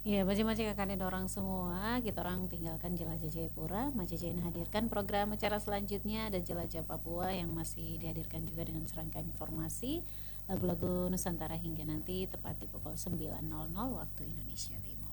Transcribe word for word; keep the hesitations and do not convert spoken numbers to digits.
Ya, Mace-Mace kakaknya orang semua, kita orang tinggalkan Jelajah Jayapura. Mace Jain hadirkan program acara selanjutnya ada Jelajah Papua yang masih dihadirkan juga dengan serangkaian informasi lagu-lagu Nusantara hingga nanti tepat di pukul sembilan nol nol waktu Indonesia Timur.